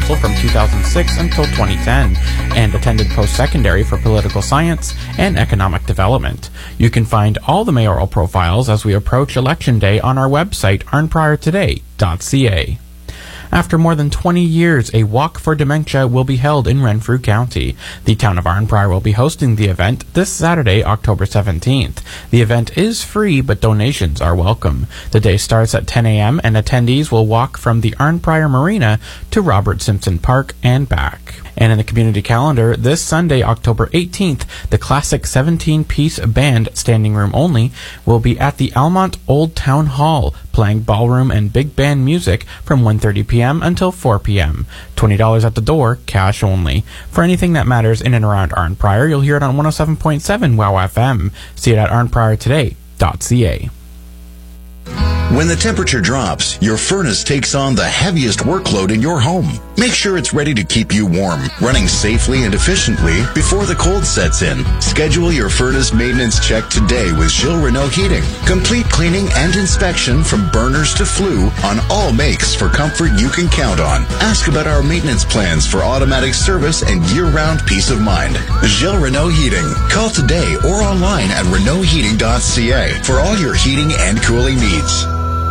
Council from 2006 until 2010, and attended post-secondary for political science and economic development. You can find all the mayoral profiles as we approach Election Day on our website, arnpriortoday.ca. After more than 20 years, a Walk for Dementia will be held in Renfrew County. The town of Arnprior will be hosting the event this Saturday, October 17th. The event is free, but donations are welcome. The day starts at 10 a.m., and attendees will walk from the Arnprior Marina to Robert Simpson Park and back. And in the community calendar, this Sunday, October 18th, the classic 17-piece band, standing room only, will be at the Almont Old Town Hall, playing ballroom and big band music from 1:30 p.m. until 4 p.m. $20 at the door, cash only. For anything that matters in and around Arnprior, you'll hear it on 107.7 WOW FM. See it at arnpriortoday.ca. When the temperature drops, your furnace takes on the heaviest workload in your home. Make sure it's ready to keep you warm, running safely and efficiently before the cold sets in. Schedule your furnace maintenance check today with Gilles Renault Heating. Complete cleaning and inspection from burners to flue on all makes for comfort you can count on. Ask about our maintenance plans for automatic service and year-round peace of mind. Gilles Renault Heating. Call today or online at renaultheating.ca for all your heating and cooling needs.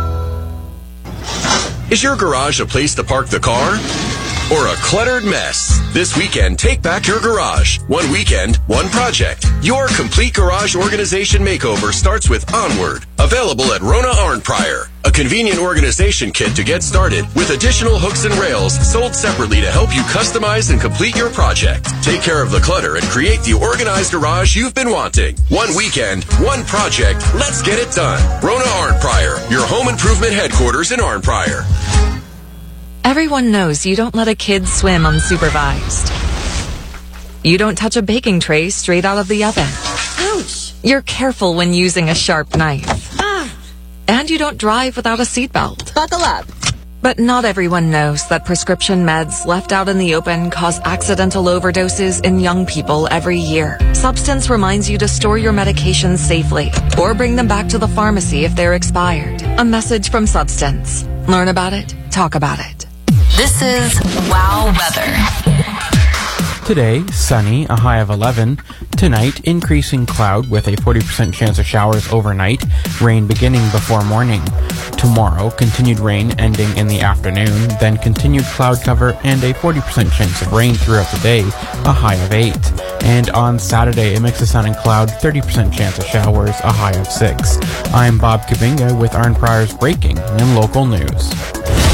Is your garage a place to park the car? Or a cluttered mess? This weekend, take back your garage. One weekend, one project. Your complete garage organization makeover starts with Onward. Available at Rona Arnprior. A convenient organization kit to get started with additional hooks and rails sold separately to help you customize and complete your project. Take care of the clutter and create the organized garage you've been wanting. One weekend, one project. Let's get it done. Rona Arnprior, your home improvement headquarters in Arnprior. Everyone knows you don't let a kid swim unsupervised. You don't touch a baking tray straight out of the oven. Ouch! You're careful when using a sharp knife. And you don't drive without a seatbelt. Buckle up. But not everyone knows that prescription meds left out in the open cause accidental overdoses in young people every year. Substance reminds you to store your medications safely or bring them back to the pharmacy if they're expired. A message from Substance. Learn about it, talk about it. This is WOW Weather. Today, sunny, a high of 11. Tonight, increasing cloud with a 40% chance of showers overnight, rain beginning before morning. Tomorrow, continued rain ending in the afternoon, then continued cloud cover and a 40% chance of rain throughout the day, a high of 8. And on Saturday, a mix of sun and cloud, 30% chance of showers, a high of 6. I'm Bob Kabinga with Arnprior's breaking and local news.